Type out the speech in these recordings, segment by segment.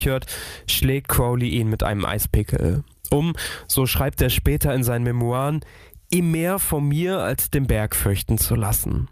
hört, schlägt Crowley ihn mit einem Eispickel. So schreibt er später in seinen Memoiren, ihm mehr vor mir als dem Berg fürchten zu lassen.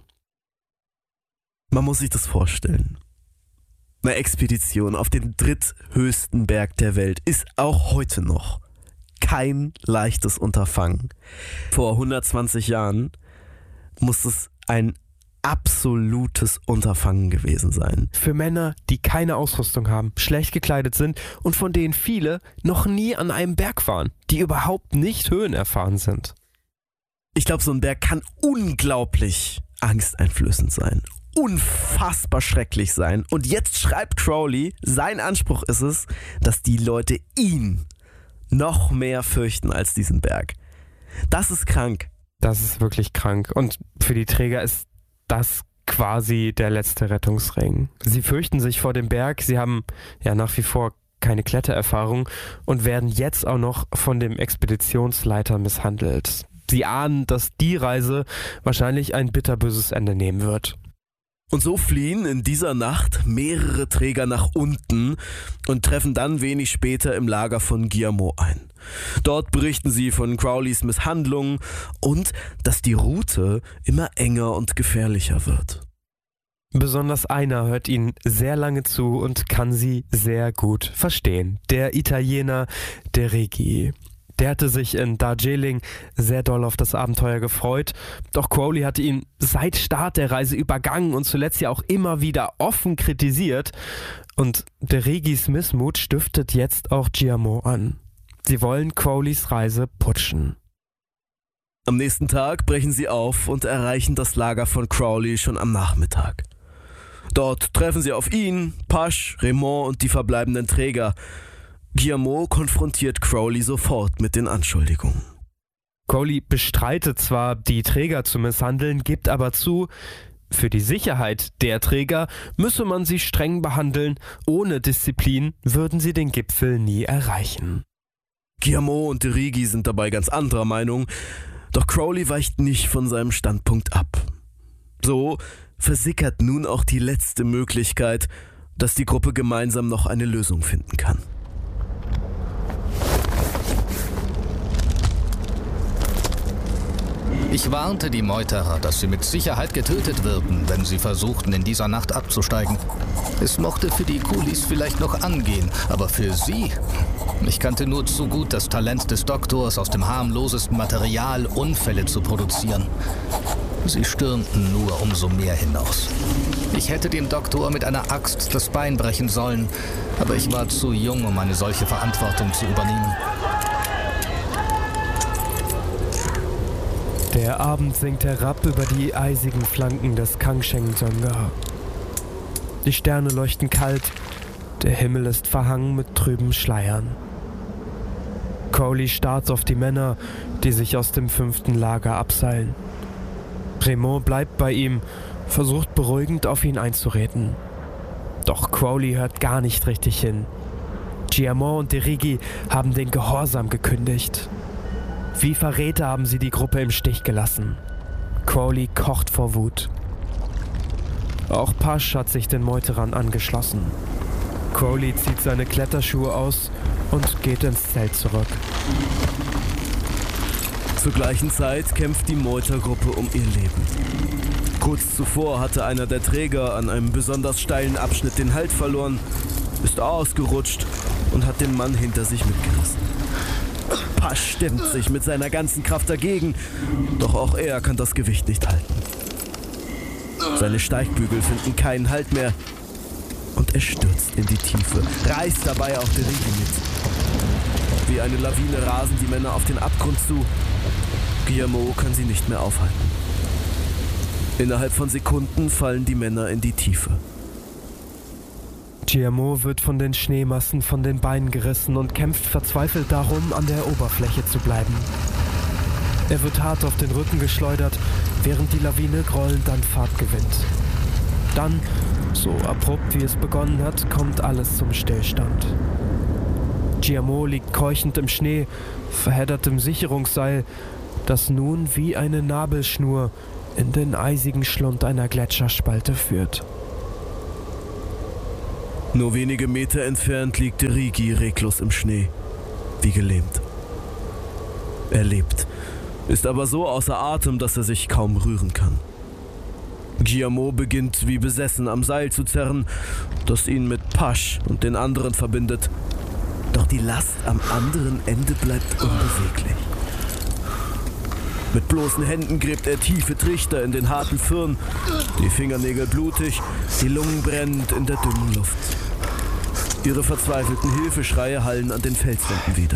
Man muss sich das vorstellen. Eine Expedition auf den dritthöchsten Berg der Welt ist auch heute noch kein leichtes Unterfangen. Vor 120 Jahren muss es ein absolutes Unterfangen gewesen sein. Für Männer, die keine Ausrüstung haben, schlecht gekleidet sind und von denen viele noch nie an einem Berg waren, die überhaupt nicht höhenerfahren sind. Ich glaube, so ein Berg kann unglaublich angsteinflößend sein. Unfassbar schrecklich sein. Und jetzt schreibt Crowley, sein Anspruch ist es, dass die Leute ihn noch mehr fürchten als diesen Berg. Das ist krank. Das ist wirklich krank. Und für die Träger ist das quasi der letzte Rettungsring. Sie fürchten sich vor dem Berg, sie haben ja nach wie vor keine Klettererfahrung und werden jetzt auch noch von dem Expeditionsleiter misshandelt. Sie ahnen, dass die Reise wahrscheinlich ein bitterböses Ende nehmen wird. Und so fliehen in dieser Nacht mehrere Träger nach unten und treffen dann wenig später im Lager von Guillermo ein. Dort berichten sie von Crowleys Misshandlungen und dass die Route immer enger und gefährlicher wird. Besonders einer hört ihnen sehr lange zu und kann sie sehr gut verstehen. Der Italiener De Rigi. Der hatte sich in Darjeeling sehr doll auf das Abenteuer gefreut, doch Crowley hatte ihn seit Start der Reise übergangen und zuletzt ja auch immer wieder offen kritisiert. Und De Rigis Missmut stiftet jetzt auch Guillermo an. Sie wollen Crowleys Reise putschen. Am nächsten Tag brechen sie auf und erreichen das Lager von Crowley schon am Nachmittag. Dort treffen sie auf ihn, Pasch, Raymond und die verbleibenden Träger. Guillermo konfrontiert Crowley sofort mit den Anschuldigungen. Crowley bestreitet zwar, die Träger zu misshandeln, gibt aber zu, für die Sicherheit der Träger müsse man sie streng behandeln, ohne Disziplin würden sie den Gipfel nie erreichen. Guillermo und De Rigi sind dabei ganz anderer Meinung, doch Crowley weicht nicht von seinem Standpunkt ab. So versickert nun auch die letzte Möglichkeit, dass die Gruppe gemeinsam noch eine Lösung finden kann. Ich warnte die Meuterer, dass sie mit Sicherheit getötet würden, wenn sie versuchten, in dieser Nacht abzusteigen. Es mochte für die Kulis vielleicht noch angehen, aber für sie... Ich kannte nur zu gut das Talent des Doktors, aus dem harmlosesten Material Unfälle zu produzieren. Sie stürmten nur umso mehr hinaus. Ich hätte dem Doktor mit einer Axt das Bein brechen sollen, aber ich war zu jung, um eine solche Verantwortung zu übernehmen. Der Abend sinkt herab über die eisigen Flanken des Kangsheng-Songa. Die Sterne leuchten kalt, der Himmel ist verhangen mit trüben Schleiern. Crowley starrt auf die Männer, die sich aus dem 5. Lager abseilen. Raymond bleibt bei ihm, versucht beruhigend auf ihn einzureden. Doch Crowley hört gar nicht richtig hin. Guillermo und De Rigi haben den Gehorsam gekündigt. Wie Verräter haben sie die Gruppe im Stich gelassen. Crowley kocht vor Wut. Auch Pasch hat sich den Meuterern angeschlossen. Crowley zieht seine Kletterschuhe aus und geht ins Zelt zurück. Zur gleichen Zeit kämpft die Meutergruppe um ihr Leben. Kurz zuvor hatte einer der Träger an einem besonders steilen Abschnitt den Halt verloren, ist ausgerutscht und hat den Mann hinter sich mitgerissen. Pasch stemmt sich mit seiner ganzen Kraft dagegen, doch auch er kann das Gewicht nicht halten. Seine Steigbügel finden keinen Halt mehr und er stürzt in die Tiefe, reißt dabei auch De Rigi mit. Wie eine Lawine rasen die Männer auf den Abgrund zu. Guillermo kann sie nicht mehr aufhalten. Innerhalb von Sekunden fallen die Männer in die Tiefe. Guillermo wird von den Schneemassen von den Beinen gerissen und kämpft verzweifelt darum, an der Oberfläche zu bleiben. Er wird hart auf den Rücken geschleudert, während die Lawine grollend an Fahrt gewinnt. Dann, so abrupt wie es begonnen hat, kommt alles zum Stillstand. Guillermo liegt keuchend im Schnee, verheddert im Sicherungsseil, das nun wie eine Nabelschnur in den eisigen Schlund einer Gletscherspalte führt. Nur wenige Meter entfernt liegt Rigi reglos im Schnee, wie gelähmt. Er lebt, ist aber so außer Atem, dass er sich kaum rühren kann. Guillermo beginnt wie besessen am Seil zu zerren, das ihn mit Pasch und den anderen verbindet. Doch die Last am anderen Ende bleibt unbeweglich. Mit bloßen Händen gräbt er tiefe Trichter in den harten Firn, die Fingernägel blutig, die Lungen brennend in der dünnen Luft. Ihre verzweifelten Hilfeschreie hallen an den Felswänden wieder.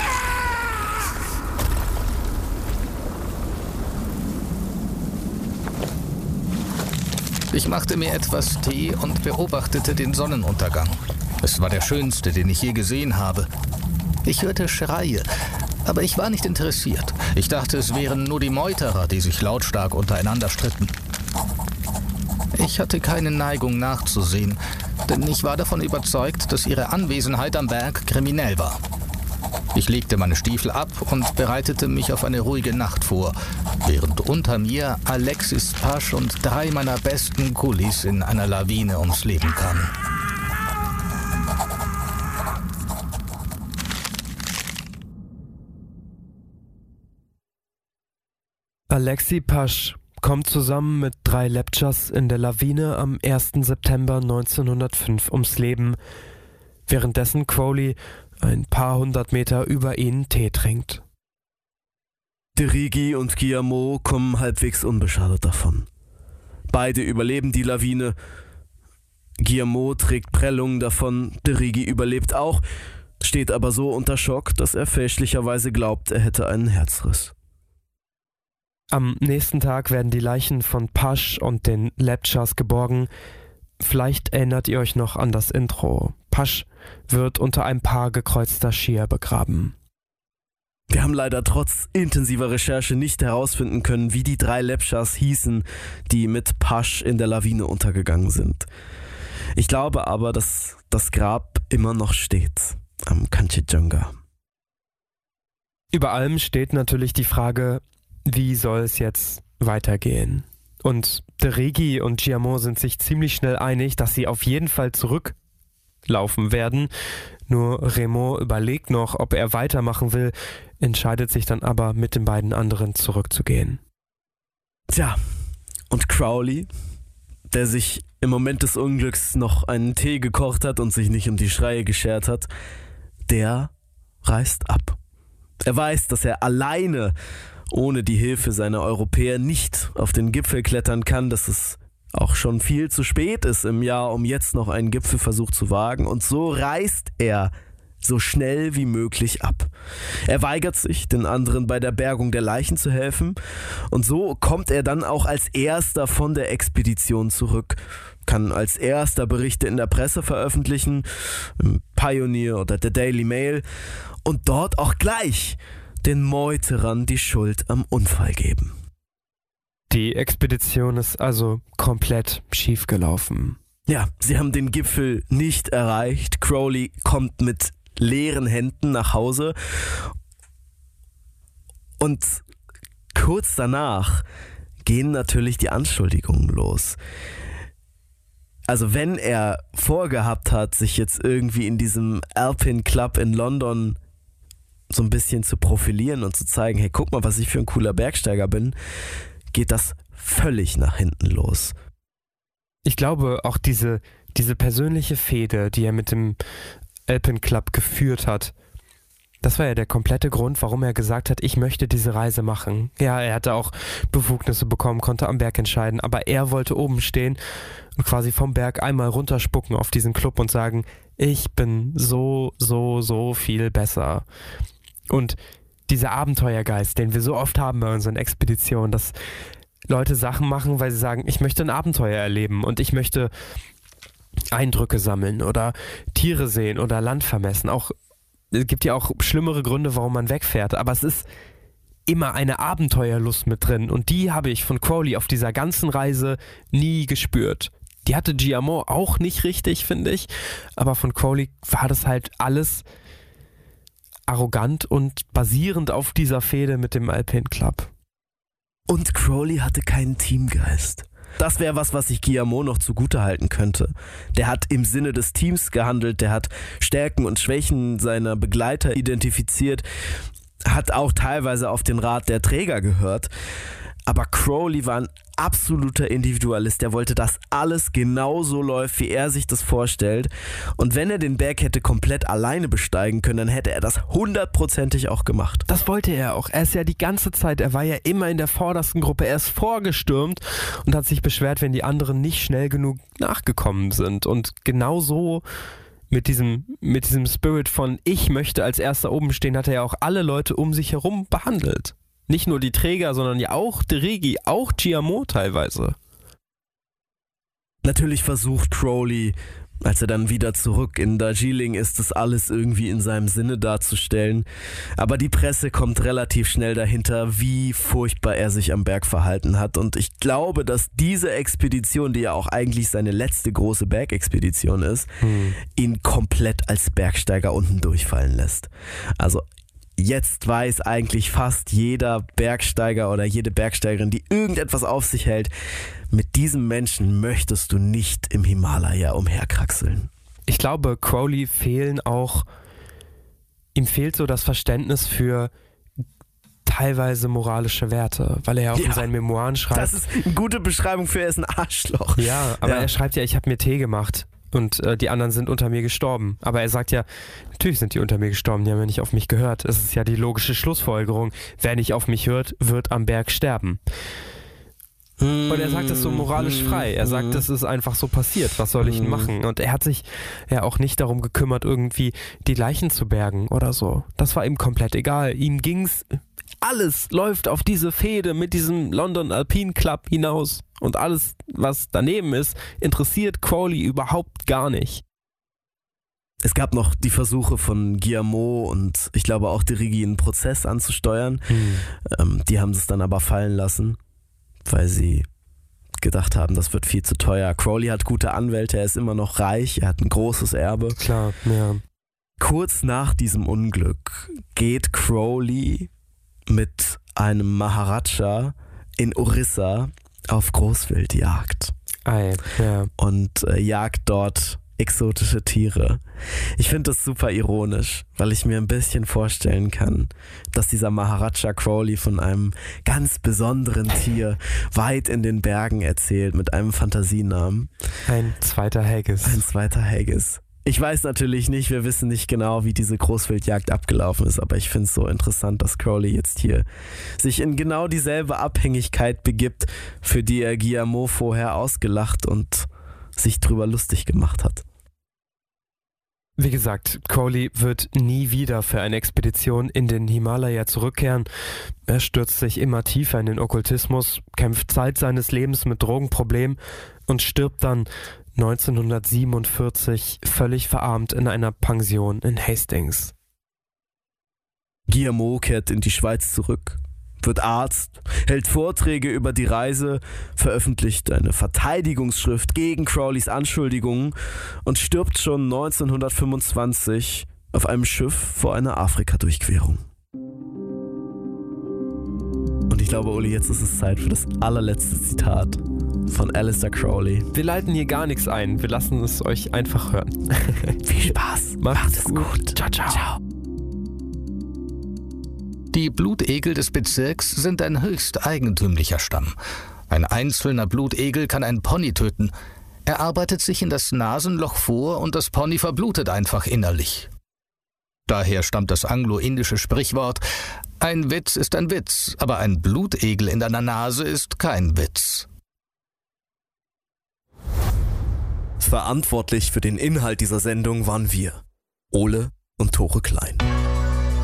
Ich machte mir etwas Tee und beobachtete den Sonnenuntergang. Es war der schönste, den ich je gesehen habe. Ich hörte Schreie, aber ich war nicht interessiert. Ich dachte, es wären nur die Meuterer, die sich lautstark untereinander stritten. Ich hatte keine Neigung nachzusehen, denn ich war davon überzeugt, dass ihre Anwesenheit am Berg kriminell war. Ich legte meine Stiefel ab und bereitete mich auf eine ruhige Nacht vor, während unter mir Alexis Pasch und 3 meiner besten Kulis in einer Lawine ums Leben kamen. Alexis Pasch kommt zusammen mit 3 Lepchas in der Lawine am 1. September 1905 ums Leben, währenddessen Crowley ein paar 100 Meter über ihnen Tee trinkt. Rigi und Guillermo kommen halbwegs unbeschadet davon. Beide überleben die Lawine. Guillermo trägt Prellungen davon, Rigi überlebt auch, steht aber so unter Schock, dass er fälschlicherweise glaubt, er hätte einen Herzriss. Am nächsten Tag werden die Leichen von Pasch und den Lepchas geborgen. Vielleicht erinnert ihr euch noch an das Intro. Pasch wird unter einem Paar gekreuzter Skier begraben. Wir haben leider trotz intensiver Recherche nicht herausfinden können, wie die 3 Lepchas hießen, die mit Pasch in der Lawine untergegangen sind. Ich glaube aber, dass das Grab immer noch steht, am Kangchenjunga. Über allem steht natürlich die Frage, wie soll es jetzt weitergehen? Und Rigi und Guillermo sind sich ziemlich schnell einig, dass sie auf jeden Fall zurücklaufen werden. Nur Remo überlegt noch, ob er weitermachen will, entscheidet sich dann aber, mit den beiden anderen zurückzugehen. Tja, und Crowley, der sich im Moment des Unglücks noch einen Tee gekocht hat und sich nicht um die Schreie geschert hat, der reist ab. Er weiß, dass er alleine ohne die Hilfe seiner Europäer nicht auf den Gipfel klettern kann, dass es auch schon viel zu spät ist im Jahr, um jetzt noch einen Gipfelversuch zu wagen. Und so reist er so schnell wie möglich ab. Er weigert sich, den anderen bei der Bergung der Leichen zu helfen. Und so kommt er dann auch als erster von der Expedition zurück, kann als erster Berichte in der Presse veröffentlichen, im Pioneer oder der Daily Mail, und dort auch gleich den Meuterern die Schuld am Unfall geben. Die Expedition ist also komplett schiefgelaufen. Ja, sie haben den Gipfel nicht erreicht. Crowley kommt mit leeren Händen nach Hause und kurz danach gehen natürlich die Anschuldigungen los. Also wenn er vorgehabt hat, sich jetzt irgendwie in diesem Alpine Club in London so ein bisschen zu profilieren und zu zeigen, hey, guck mal, was ich für ein cooler Bergsteiger bin, geht das völlig nach hinten los. Ich glaube, auch diese persönliche Fehde, die er mit dem Alpine Club geführt hat, das war ja der komplette Grund, warum er gesagt hat, ich möchte diese Reise machen. Ja, er hatte auch Befugnisse bekommen, konnte am Berg entscheiden, aber er wollte oben stehen und quasi vom Berg einmal runterspucken auf diesen Club und sagen, ich bin so viel besser. Und dieser Abenteuergeist, den wir so oft haben bei unseren Expeditionen, dass Leute Sachen machen, weil sie sagen, ich möchte ein Abenteuer erleben und ich möchte Eindrücke sammeln oder Tiere sehen oder Land vermessen. Es gibt ja auch schlimmere Gründe, warum man wegfährt, aber es ist immer eine Abenteuerlust mit drin und die habe ich von Crowley auf dieser ganzen Reise nie gespürt. Die hatte Guillermo auch nicht richtig, finde ich, aber von Crowley war das halt alles arrogant und basierend auf dieser Fehde mit dem Alpine Club. Und Crowley hatte keinen Teamgeist. Das wäre was ich Guillermo noch zugutehalten könnte. Der hat im Sinne des Teams gehandelt, der hat Stärken und Schwächen seiner Begleiter identifiziert, hat auch teilweise auf den Rat der Träger gehört. Aber Crowley war ein absoluter Individualist. Der wollte, dass alles genauso läuft, wie er sich das vorstellt. Und wenn er den Berg hätte komplett alleine besteigen können, dann hätte er das 100%ig auch gemacht. Das wollte er auch. Er ist ja die ganze Zeit, er war ja immer in der vordersten Gruppe. Er ist vorgestürmt und hat sich beschwert, wenn die anderen nicht schnell genug nachgekommen sind. Und genauso mit diesem Spirit von ich möchte als Erster oben stehen, hat er ja auch alle Leute um sich herum behandelt. Nicht nur die Träger, sondern ja auch Derigi, auch Guillermo teilweise. Natürlich versucht Crowley, als er dann wieder zurück in Darjeeling ist, das alles irgendwie in seinem Sinne darzustellen. Aber die Presse kommt relativ schnell dahinter, wie furchtbar er sich am Berg verhalten hat. Und ich glaube, dass diese Expedition, die ja auch eigentlich seine letzte große Bergexpedition ist, ihn komplett als Bergsteiger unten durchfallen lässt. Also jetzt weiß eigentlich fast jeder Bergsteiger oder jede Bergsteigerin, die irgendetwas auf sich hält, mit diesem Menschen möchtest du nicht im Himalaya umherkraxeln. Ich glaube, Crowley ihm fehlt so das Verständnis für teilweise moralische Werte, weil er ja auch in seinen Memoiren schreibt. Das ist eine gute Beschreibung für, er ist ein Arschloch. Ja, aber er schreibt ja, ich habe mir Tee gemacht. Und die anderen sind unter mir gestorben. Aber er sagt ja, natürlich sind die unter mir gestorben, die haben ja nicht auf mich gehört. Es ist ja die logische Schlussfolgerung, wer nicht auf mich hört, wird am Berg sterben. Und er sagt es so moralisch frei. Er sagt, es ist einfach so passiert, was soll ich denn machen? Und er hat sich ja auch nicht darum gekümmert, irgendwie die Leichen zu bergen oder so. Das war ihm komplett egal. Ihm ging's, alles läuft auf diese Fehde mit diesem London Alpine Club hinaus. Und alles, was daneben ist, interessiert Crowley überhaupt gar nicht. Es gab noch die Versuche von Guillermo und ich glaube auch Derigi einen Prozess anzusteuern. Die haben es dann aber fallen lassen, weil sie gedacht haben, das wird viel zu teuer. Crowley hat gute Anwälte, er ist immer noch reich, er hat ein großes Erbe. Klar, ja. Kurz nach diesem Unglück geht Crowley mit einem Maharaja in Orissa auf Großwildjagd. Und jagt dort exotische Tiere. Ich finde das super ironisch, weil ich mir ein bisschen vorstellen kann, dass dieser Maharaja Crowley von einem ganz besonderen Tier weit in den Bergen erzählt, mit einem Fantasienamen. Ein zweiter Haggis. Ich weiß natürlich nicht, wir wissen nicht genau, wie diese Großwildjagd abgelaufen ist, aber ich finde es so interessant, dass Crowley jetzt hier sich in genau dieselbe Abhängigkeit begibt, für die er Guillermo vorher ausgelacht und sich drüber lustig gemacht hat. Wie gesagt, Crowley wird nie wieder für eine Expedition in den Himalaya zurückkehren. Er stürzt sich immer tiefer in den Okkultismus, kämpft Zeit seines Lebens mit Drogenproblemen und stirbt dann 1947 völlig verarmt in einer Pension in Hastings. Guillermo kehrt in die Schweiz zurück, wird Arzt, hält Vorträge über die Reise, veröffentlicht eine Verteidigungsschrift gegen Crowleys Anschuldigungen und stirbt schon 1925 auf einem Schiff vor einer Afrika-Durchquerung. Und ich glaube, Uli, jetzt ist es Zeit für das allerletzte Zitat von Aleister Crowley. Wir leiten hier gar nichts ein, wir lassen es euch einfach hören. Viel Spaß, macht es gut. Ciao, ciao. Die Blutegel des Bezirks sind ein höchst eigentümlicher Stamm. Ein einzelner Blutegel kann einen Pony töten. Er arbeitet sich in das Nasenloch vor und das Pony verblutet einfach innerlich. Daher stammt das anglo-indische Sprichwort: Ein Witz ist ein Witz, aber ein Blutegel in deiner Nase ist kein Witz. Verantwortlich für den Inhalt dieser Sendung waren wir, Ole und Tore Klein.